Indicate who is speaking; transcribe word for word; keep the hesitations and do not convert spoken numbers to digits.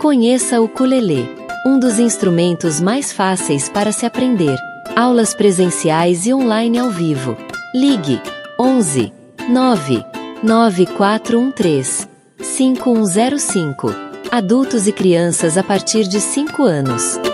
Speaker 1: Conheça o ukulele, um dos instrumentos mais fáceis para se aprender. Aulas presenciais e online ao vivo. Ligue onze, nove, nove quatro um três, cinco um zero cinco. Adultos e crianças a partir de cinco anos.